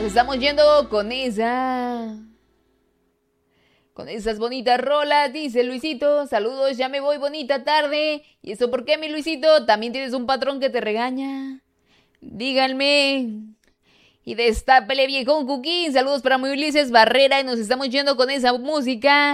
Nos estamos yendo con esa. Con esas bonitas rolas, dice Luisito. Saludos, ya me voy, bonita tarde. ¿Y eso por qué, mi Luisito? ¿También tienes un patrón que te regaña? Díganme. Y destápele, viejón Cuquín. Saludos para muy Ulises Barrera. Y nos estamos yendo con esa música.